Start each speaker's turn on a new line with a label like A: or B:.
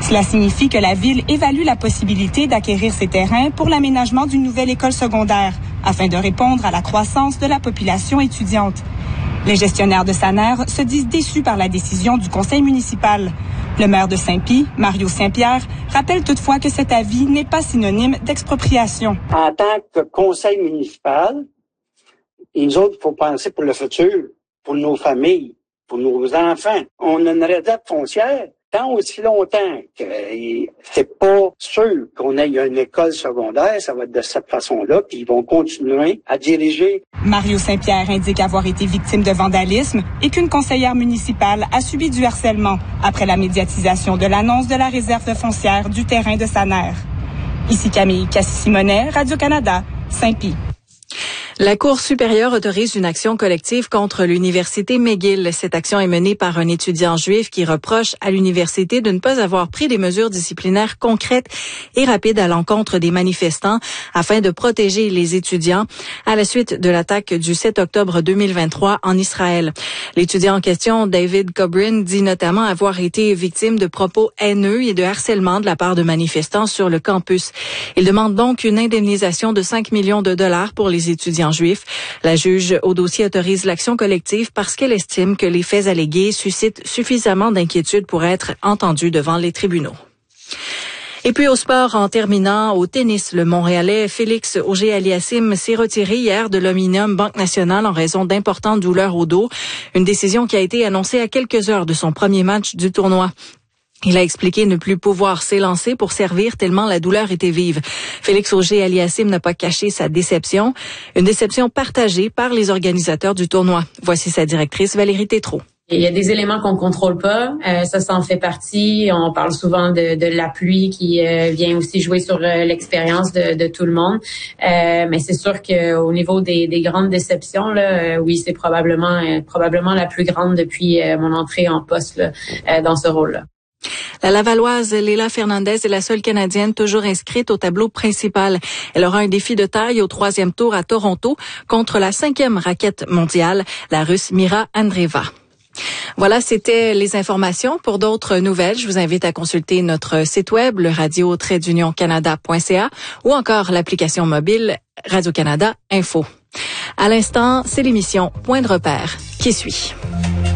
A: Cela signifie que la ville évalue la possibilité d'acquérir ces terrains pour l'aménagement d'une nouvelle école secondaire, afin de répondre à la croissance de la population étudiante. Les gestionnaires de Saner se disent déçus par la décision du conseil municipal. Le maire de Saint-Pie, Mario Saint-Pierre, rappelle toutefois que cet avis n'est pas synonyme d'expropriation.
B: En tant que conseil municipal, nous autres, il faut penser pour le futur, pour nos familles, pour nos enfants. On a une réserve foncière tant aussi longtemps que c'est pas sûr qu'on ait une école secondaire, ça va être de cette façon-là, puis ils vont continuer à diriger.
A: Mario Saint-Pierre indique avoir été victime de vandalisme et qu'une conseillère municipale a subi du harcèlement après la médiatisation de l'annonce de la réserve foncière du terrain de Saner. Ici Camille Cassis-Simonet, Radio-Canada, Saint-Pie.
C: La Cour supérieure autorise une action collective contre l'Université McGill. Cette action est menée par un étudiant juif qui reproche à l'université de ne pas avoir pris des mesures disciplinaires concrètes et rapides à l'encontre des manifestants afin de protéger les étudiants à la suite de l'attaque du 7 octobre 2023 en Israël. L'étudiant en question, David Cobrin, dit notamment avoir été victime de propos haineux et de harcèlement de la part de manifestants sur le campus. Il demande donc une indemnisation de 5 millions de dollars pour les étudiants juifs. La juge au dossier autorise l'action collective parce qu'elle estime que les faits allégués suscitent suffisamment d'inquiétude pour être entendus devant les tribunaux. Et puis au sport, en terminant, au tennis, le Montréalais Félix Auger-Aliassime s'est retiré hier de l'Omnium Banque Nationale en raison d'importantes douleurs au dos. Une décision qui a été annoncée à quelques heures de son premier match du tournoi. Il a expliqué ne plus pouvoir s'élancer pour servir tellement la douleur était vive. Félix Auger-Aliassime n'a pas caché sa déception, une déception partagée par les organisateurs du tournoi. Voici sa directrice Valérie Tétrault.
D: Il y a des éléments qu'on contrôle pas, ça en fait partie. On parle souvent de la pluie qui vient aussi jouer sur l'expérience de tout le monde. Mais c'est sûr qu'au niveau des grandes déceptions, là, oui, c'est probablement la plus grande depuis mon entrée en poste là, dans ce rôle-là.
C: La Lavalloise Léla Fernandez est la seule Canadienne toujours inscrite au tableau principal. Elle aura un défi de taille au 3e tour à Toronto contre la 5e raquette mondiale, la Russe Mira Andreeva. Voilà, c'était les informations. Pour d'autres nouvelles, je vous invite à consulter notre site web, le radio-canada.ca ou encore l'application mobile Radio-Canada Info. À l'instant, c'est l'émission Point de repère qui suit.